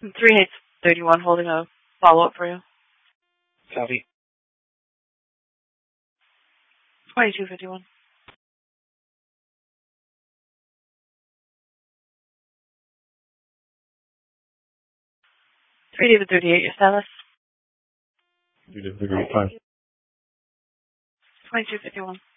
3-8-31 holding a follow-up for you. Copy. 2251. 3-38, your status? 3-35. 2251.